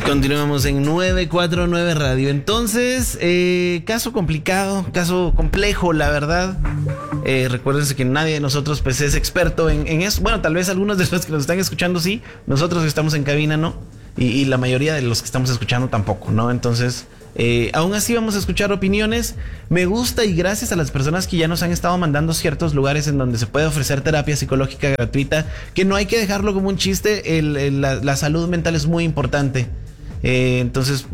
Continuamos en 949 Radio. Entonces, caso complicado, caso complejo, la verdad. Recuérdense que nadie de nosotros pues es experto en eso. Bueno, tal vez algunos de los que nos están escuchando sí. Nosotros que estamos en cabina no. Y la mayoría de los que estamos escuchando tampoco, ¿no? Entonces, aún así vamos a escuchar opiniones. Me gusta y gracias a las personas que ya nos han estado mandando ciertos lugares en donde se puede ofrecer terapia psicológica gratuita, que no hay que dejarlo como un chiste. La salud mental es muy importante. Entonces,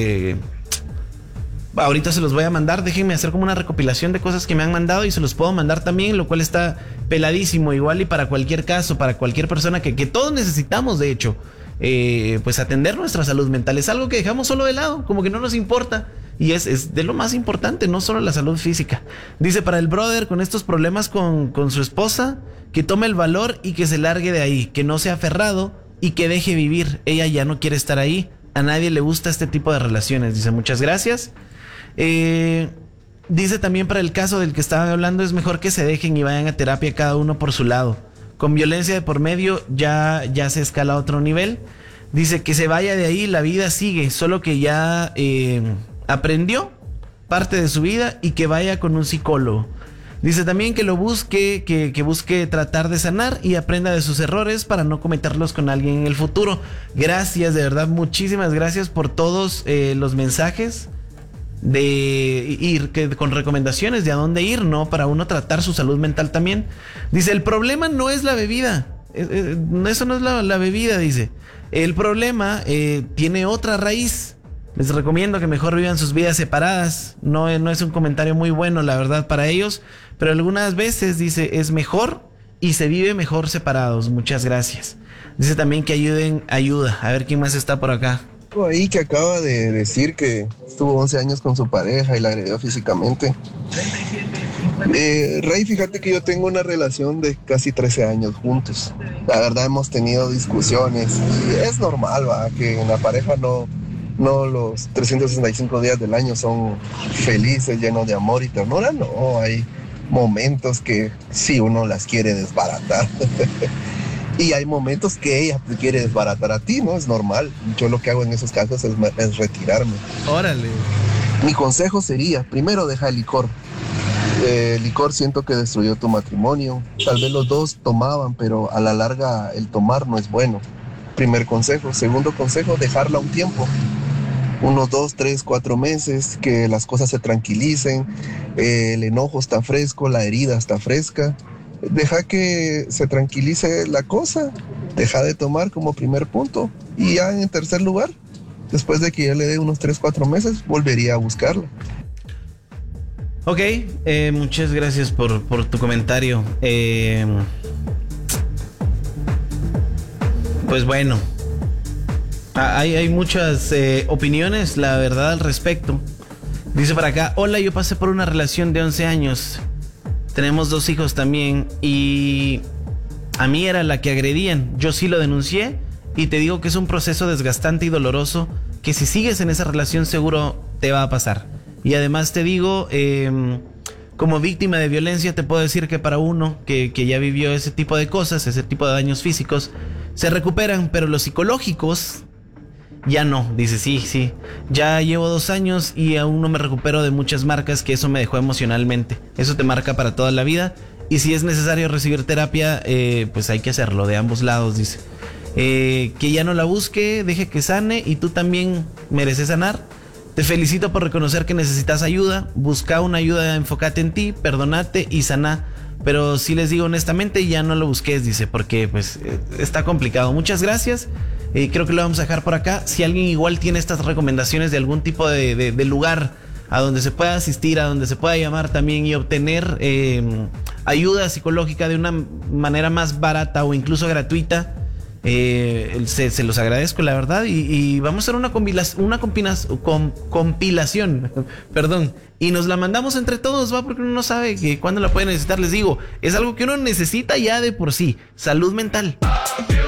ahorita se los voy a mandar. Déjenme hacer como una recopilación de cosas que me han mandado y se los puedo mandar también, lo cual está peladísimo. Igual y para cualquier caso, para cualquier persona que todos necesitamos, de hecho, pues atender nuestra salud mental. Es algo que dejamos solo de lado, como que no nos importa. Y es de lo más importante, no solo la salud física. Dice, para el brother con estos problemas con su esposa, que tome el valor y que se largue de ahí, que no sea aferrado y que deje vivir. Ella ya no quiere estar ahí. A nadie le gusta este tipo de relaciones. Dice, muchas gracias. Dice también, para el caso del que estaban hablando, es mejor que se dejen y vayan a terapia cada uno por su lado. Con violencia de por medio ya se escala a otro nivel. Dice que se vaya de ahí, la vida sigue, solo que ya aprendió parte de su vida y que vaya con un psicólogo. Dice también que lo busque, que busque tratar de sanar y aprenda de sus errores para no cometerlos con alguien en el futuro. Gracias, de verdad, muchísimas gracias por todos los mensajes de ir con recomendaciones de a dónde ir, ¿no? Para uno tratar su salud mental también. Dice, el problema no es la bebida. Eso no es la bebida, dice. El problema tiene otra raíz. Les recomiendo que mejor vivan sus vidas separadas. No es un comentario muy bueno, la verdad, para ellos. Pero algunas veces, dice, es mejor y se vive mejor separados. Muchas gracias. Dice también que ayuda. A ver quién más está por acá. Ahí que acaba de decir que estuvo 11 años con su pareja y la agredió físicamente. Rey, fíjate que yo tengo una relación de casi 13 años juntos. La verdad hemos tenido discusiones y es normal, ¿va? Que en la pareja no los 365 días del año son felices, llenos de amor y ternura. No, hay momentos que sí uno las quiere desbaratar. Y hay momentos que ella te quiere desbaratar a ti, ¿no? Es normal. Yo lo que hago en esos casos es retirarme. Órale. Mi consejo sería, primero, deja el licor. El licor siento que destruyó tu matrimonio. Tal vez los dos tomaban, pero a la larga el tomar no es bueno. Primer consejo. Segundo consejo, dejarla un tiempo. Unos 2, 3, 4 meses, que las cosas se tranquilicen. El enojo está fresco, la herida está fresca. Deja que se tranquilice la cosa. Deja de tomar como primer punto. Y ya en tercer lugar, después de que ya le dé unos 3, 4 meses, volvería a buscarla. Ok, muchas gracias por tu comentario. Pues bueno, hay muchas opiniones, la verdad, al respecto. Dice para acá, hola, yo pasé por una relación de 11 años. Tenemos 2 hijos también y a mí era la que agredían. Yo sí lo denuncié y te digo que es un proceso desgastante y doloroso que si sigues en esa relación seguro te va a pasar. Y además te digo, como víctima de violencia te puedo decir que para uno que ya vivió ese tipo de cosas, ese tipo de daños físicos, se recuperan, pero los psicológicos ya no. Dice, sí, ya llevo 2 años y aún no me recupero de muchas marcas que eso me dejó emocionalmente. Eso te marca para toda la vida y si es necesario recibir terapia, pues hay que hacerlo de ambos lados, dice. Que ya no la busque, deje que sane y tú también mereces sanar. Te felicito por reconocer que necesitas ayuda. Busca una ayuda, enfócate en ti, perdónate y saná. Pero sí les digo honestamente, ya no lo busques, dice, porque pues está complicado. Muchas gracias. Creo que lo vamos a dejar por acá. Si alguien igual tiene estas recomendaciones de algún tipo de lugar a donde se pueda asistir, a donde se pueda llamar también y obtener ayuda psicológica de una manera más barata o incluso gratuita, se los agradezco, la verdad, y vamos a hacer una compilación, perdón, y nos la mandamos entre todos, va, porque uno no sabe que cuándo la puede necesitar. Les digo, es algo que uno necesita ya de por sí, salud mental.